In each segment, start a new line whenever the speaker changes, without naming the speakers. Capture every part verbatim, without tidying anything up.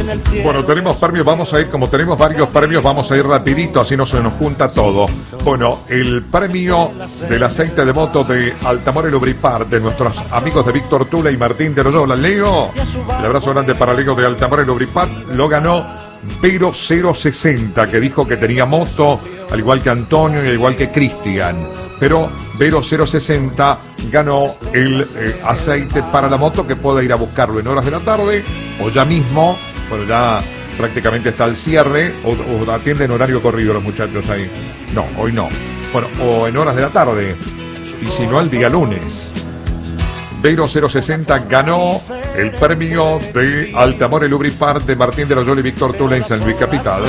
Bueno, tenemos premios, vamos a ir, como tenemos varios premios, vamos a ir rapidito, así no se nos junta todo. Bueno, el premio del aceite de moto de Altamore Lubripar, de nuestros amigos de Víctor Tula y Martín de Loyola. Leo, el abrazo grande para Leo de Altamore Lubripar, lo ganó Vero cero sesenta, que dijo que tenía moto, al igual que Antonio y al igual que Cristian. Pero Vero cero sesenta ganó el eh, aceite para la moto, que pueda ir a buscarlo en horas de la tarde o ya mismo. Bueno, ya prácticamente está el cierre, o, o atienden horario corrido los muchachos ahí. No, hoy no. Bueno, o en horas de la tarde, y si no, el día lunes. Vero cero sesenta ganó el premio de Altamore Lubripar de Martín de Loyola y Víctor Tula en San Luis Capital.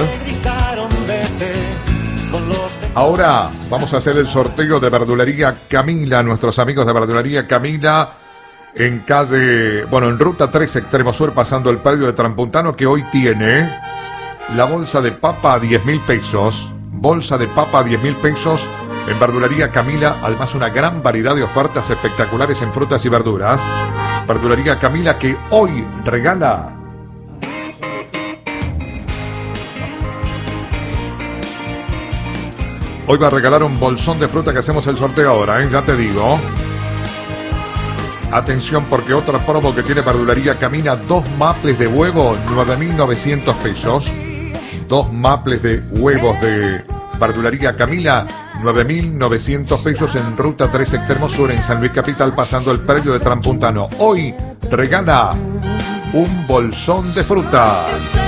Ahora vamos a hacer el sorteo de Verdulería Camila, nuestros amigos de Verdulería Camila, en calle, bueno, en ruta tres, extremo sur, pasando el predio de Trampuntano, que hoy tiene la bolsa de papa a diez mil pesos. Bolsa de papa a diez mil pesos en Verdulería Camila. Además, una gran variedad de ofertas espectaculares en frutas y verduras. Verdulería Camila, que hoy regala Hoy va a regalar un bolsón de fruta, que hacemos el sorteo ahora, ¿eh? Ya te digo. Atención, porque otra promo que tiene Verdulería Camila: dos maples de huevo, nueve mil novecientos pesos. Dos maples de huevos de Verdulería Camila, nueve mil novecientos pesos en ruta tres, extremo sur, en San Luis Capital, pasando el predio de Trampuntano. Hoy regala un bolsón de frutas.